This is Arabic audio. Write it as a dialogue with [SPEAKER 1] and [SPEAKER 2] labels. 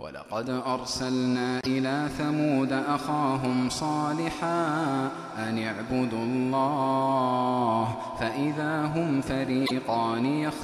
[SPEAKER 1] ولقد أرسلنا إلى ثمود أخاهم صالحا أن اعبدوا الله فإذا هم فريقان